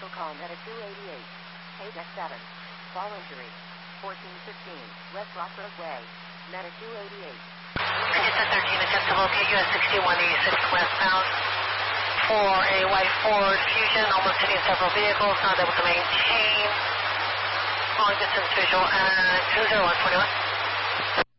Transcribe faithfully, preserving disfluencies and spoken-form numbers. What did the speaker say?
call Meta two eighty-eight. Paydeck seven. Fall injury. fourteen fifteen. West Rockford Way. Meta two eighty-eight. Virginia thirteen, attempt to locate U S sixty-one eighty-six westbound for a white Ford Fusion, almost hitting several vehicles, not able to maintain long distance visual at two zero one twenty-one.